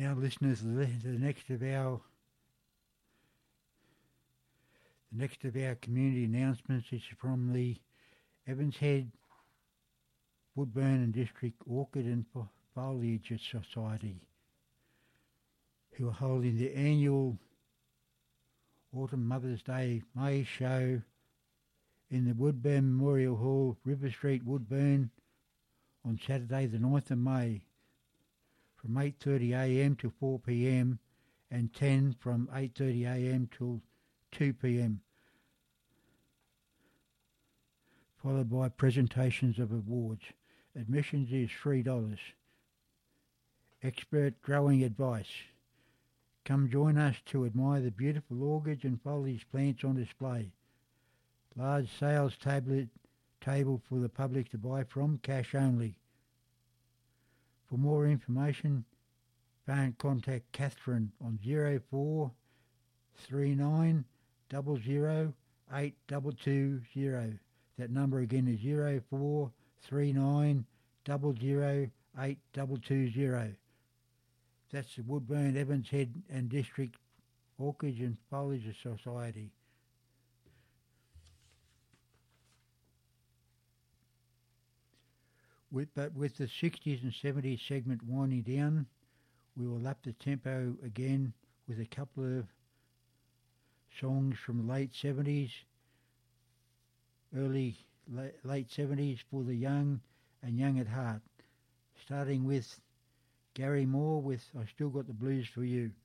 Now, listeners, the next of our community announcements is from the Evans Head Woodburn and District Orchid and Foliage Society, who are holding the annual Autumn Mother's Day May show in the Woodburn Memorial Hall, River Street, Woodburn, on Saturday the 9th of May from 8:30am to 4pm and 10 from 8:30am till 2pm, followed by presentations of awards. Admissions is $3. Expert growing advice. Come join us to admire the beautiful orchids and foliage plants on display. Large sales table for the public to buy from, cash only. For more information, phone contact Catherine on 0439 00 8220. That number again is 0439 00 8220. That's the Woodburn, Evans Head and District Orchids and Foliage Society. With the 60s and 70s segment winding down, we will up the tempo again with a couple of songs from the late 70s, late 70s for the young and young at heart, starting with Gary Moore with I Still Got the Blues for You.